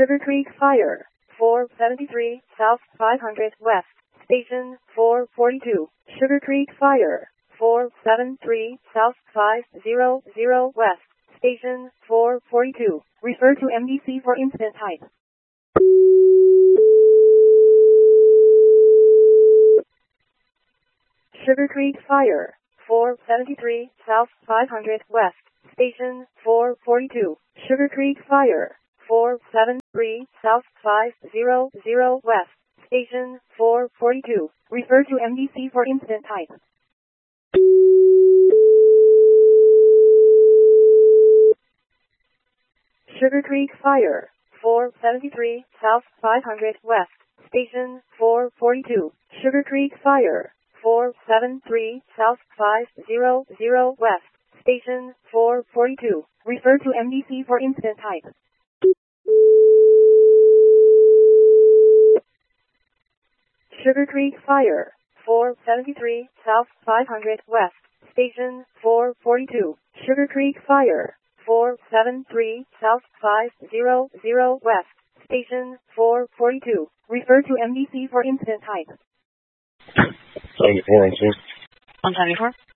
Sugar Creek Fire, 473 South 500 West, Station 442. Sugar Creek Fire, 473 South 500 West, Station 442. Refer to MDC for incident type. Sugar Creek Fire, 473 South 500 West, Station 442. Sugar Creek Fire, 473 South 500 West, Station 442. Refer to MDC for incident type. Sugar Creek Fire, 473 South 500 West, Station 442. Sugar Creek Fire, 473 South 500 West, Station 442. Refer to MDC for incident type. Sugar Creek Fire, 473 South 500 West, Station 442. Sugar Creek Fire, 473 South 500 West, Station 442. Refer to MDC for incident type. 74 on scene. 174.